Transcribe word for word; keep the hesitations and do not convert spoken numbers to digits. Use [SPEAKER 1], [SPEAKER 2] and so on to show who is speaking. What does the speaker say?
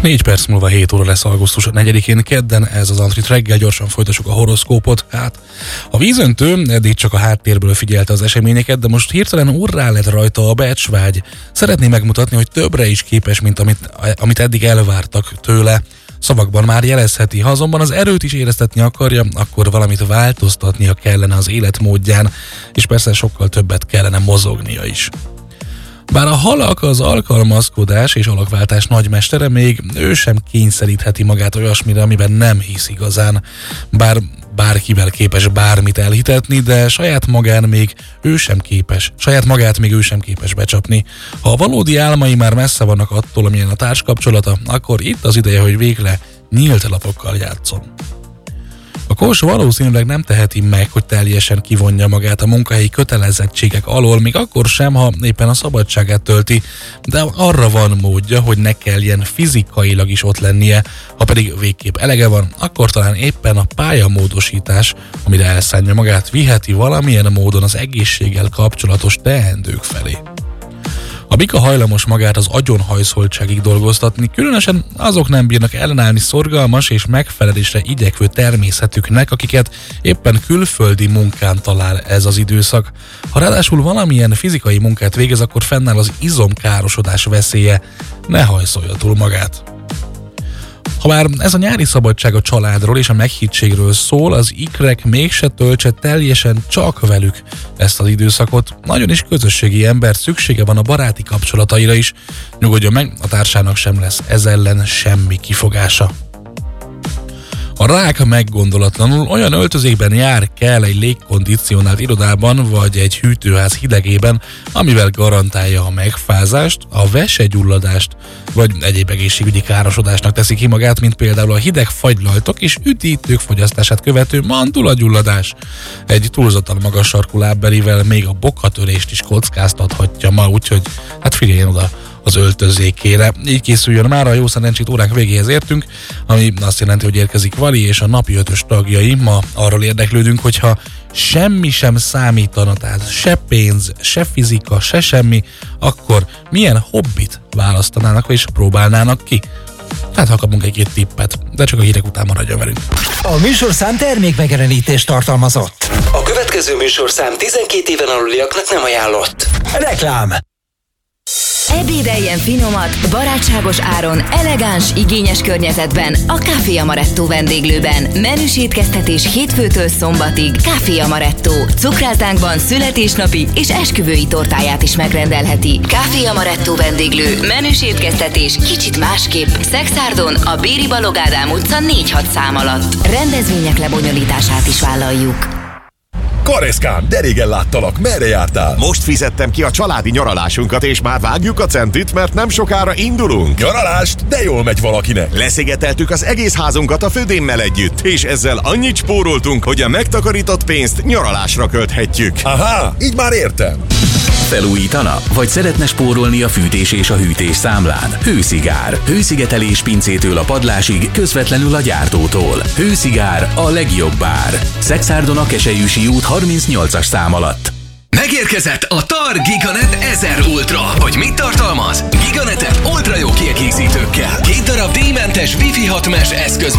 [SPEAKER 1] négy perc múlva hét óra lesz augusztus negyedikén kedden, ez az Antrit reggel, gyorsan folytassuk a horoszkópot. Hát, a vízöntő eddig csak a háttérből figyelte az eseményeket, de most hirtelen urrá lett rajta a becsvágy. Szeretné megmutatni, hogy többre is képes, mint amit, amit eddig elvártak tőle. Szavakban már jelezheti, ha azonban az erőt is éreztetni akarja, akkor valamit változtatnia kellene az életmódján, és persze sokkal többet kellene mozognia is. Bár a halak az alkalmazkodás és alakváltás nagymestere, még ő sem kényszerítheti magát olyasmire, amiben nem hisz igazán. Bár bárkivel képes bármit elhitetni, de saját magán még ő sem képes, saját magát még ő sem képes becsapni. Ha a valódi álmai már messze vannak attól, amilyen a társkapcsolata, akkor itt az ideje, hogy végre nyílt lapokkal játszon. A kós valószínűleg nem teheti meg, hogy teljesen kivonja magát a munkahelyi kötelezettségek alól, még akkor sem, ha éppen a szabadságát tölti, de arra van módja, hogy ne kelljen fizikailag is ott lennie, ha pedig végképp elege van, akkor talán éppen a pályamódosítás, amire elszánja magát, viheti valamilyen módon az egészséggel kapcsolatos teendők felé. A bika hajlamos magát az agyonhajszoltságig dolgoztatni, különösen azok nem bírnak ellenállni szorgalmas és megfelelésre igyekvő természetüknek, akiket éppen külföldi munkán talál ez az időszak. Ha ráadásul valamilyen fizikai munkát végez, akkor fennáll az izomkárosodás veszélye, ne hajszolja túl magát. Habár ez a nyári szabadság a családról és a meghittségről szól, az ikrek mégse töltse teljesen csak velük ezt az időszakot. Nagyon is közösségi ember, szüksége van a baráti kapcsolataira is. Nyugodjon meg, a társának sem lesz ez ellen semmi kifogása. A rák meggondolatlanul olyan öltözékben jár kell egy légkondicionált irodában vagy egy hűtőház hidegében, amivel garantálja a megfázást, a vesegyulladást vagy egyéb egészségügyi károsodásnak teszi ki magát, mint például a hideg fagylaltok és üdítők fogyasztását követő mandulagyulladás. Egy túlzottan magas sarkú lábbelivel még a bokkatörést is kockáztathatja ma, úgyhogy hát figyeljen oda az öltözékére. Így készüljön már, a jó szerencsét óránk végéhez értünk, ami azt jelenti, hogy érkezik Vali és a napi ötös tagjai. Ma arról érdeklődünk, hogyha semmi sem számítana, tehát se pénz, se fizika, se semmi, akkor milyen hobbit választanának, és próbálnának ki? Hát ha kapunk egy-két tippet, de csak a hírek után maradjon velünk.
[SPEAKER 2] A műsorszám termékmegjelenítést tartalmazott.
[SPEAKER 3] A következő műsorszám tizenkét éven aluliaknak nem ajánlott.
[SPEAKER 2] Reklám.
[SPEAKER 4] Ebédeljen finomat, barátságos áron, elegáns, igényes környezetben a Café Amaretto vendéglőben. Menüs étkeztetés hétfőtől szombatig. Café Amaretto. Cukrászdánkban születésnapi és esküvői tortáját is megrendelheti. Café Amaretto vendéglő. Menüs étkeztetés kicsit másképp. Szexárdon, a Béri Balogh Ádám utca négy hat szám alatt. Rendezvények lebonyolítását is vállaljuk.
[SPEAKER 5] Kareszkám, de régen láttalak, merre jártál? Most fizettem ki a családi nyaralásunkat, és már vágjuk a centit, mert nem sokára indulunk. Nyaralást? De jól megy valakinek. Leszigeteltük az egész házunkat a födémmel együtt, és ezzel annyit spóroltunk, hogy a megtakarított pénzt nyaralásra költhetjük. Aha, így már értem.
[SPEAKER 6] Felújítana? Vagy szeretne spórolni a fűtés és a hűtés számlán? Hőszigár. Hőszigetelés pincétől a padlásig, közvetlenül a gyártótól. Hőszigár, a legjobb ár. Szexárdon a Keselyűsi út harmincnyolcas szám alatt.
[SPEAKER 3] Megérkezett a TAR Giganet ezer Ultra. Hogy mit tartalmaz? Giganetet ultra jó kiegészítőkkel. Két darab díjmentes Wi-Fi hat mesh eszköz